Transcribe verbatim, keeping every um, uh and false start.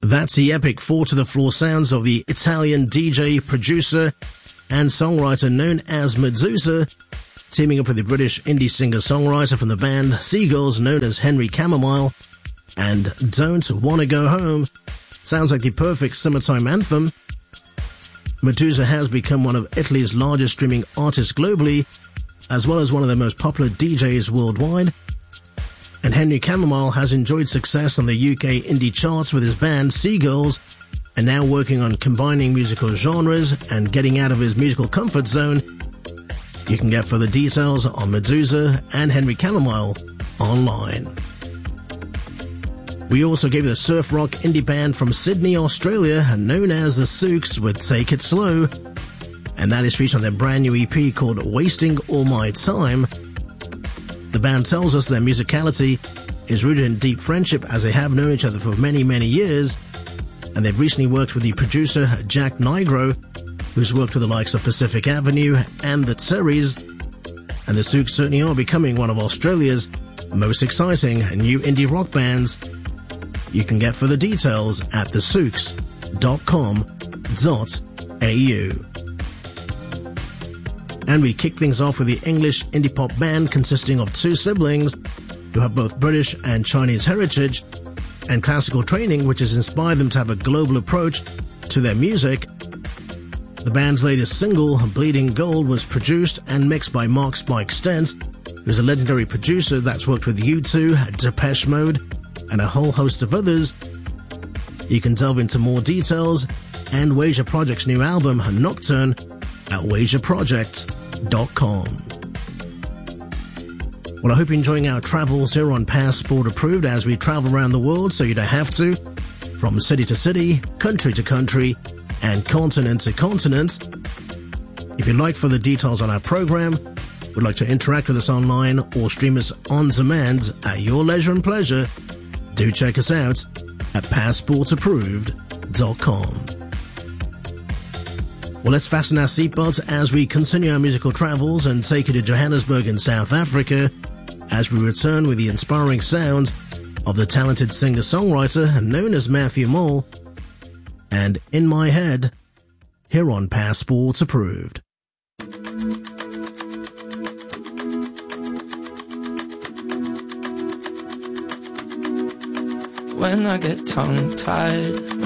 That's the epic four-to-the-floor sounds of the Italian D J, producer, and songwriter known as Medusa, teaming up with the British indie singer-songwriter from the band Seagulls known as Henry Chamomile, and Don't Wanna Go Home. Sounds like the perfect summertime anthem. Medusa has become one of Italy's largest streaming artists globally, as well as one of the most popular D Js worldwide. And Henry Chamomile has enjoyed success on the U K indie charts with his band Seagulls, and now working on combining musical genres and getting out of his musical comfort zone. You can get further details on Medusa and Henry Chamomile online. We also gave the surf rock indie band from Sydney, Australia, known as the Sooks, with Take It Slow, and that is featured on their brand new E P called Wasting All My Time. The band tells us their musicality is rooted in deep friendship, as they have known each other for many, many years, and they've recently worked with the producer Jack Nigro, who's worked with the likes of Pacific Avenue and the Terrys, and the Sooks certainly are becoming one of Australia's most exciting new indie rock bands. You can get further details at the sooks dot com dot a u. And we kick things off with the English indie pop band consisting of two siblings who have both British and Chinese heritage and classical training, which has inspired them to have a global approach to their music. The band's latest single, Bleeding Gold, was produced and mixed by Mark Spike Stentz, who's a legendary producer that's worked with U two, Depeche Mode, and a whole host of others. You can delve into more details and Wasia Project's new album, Nocturne, at wasia project dot com. Well, I hope you're enjoying our travels here on Passport Approved as we travel around the world so you don't have to, from city to city, country to country, and continent to continent. If you'd like further details on our program, would like to interact with us online or stream us on demand at your leisure and pleasure, do check us out at passport approved dot com. Well, let's fasten our seatbelts as we continue our musical travels and take you to Johannesburg in South Africa as we return with the inspiring sounds of the talented singer-songwriter known as Matthew Mole and In My Head here on Passport Approved. When I get tongue-tied